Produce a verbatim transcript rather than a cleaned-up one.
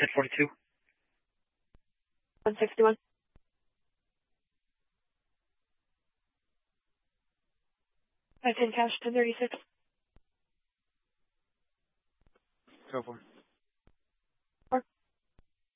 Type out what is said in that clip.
ten forty-two. one sixty-one. five ten cash, ten thirty-six. Go for 'em.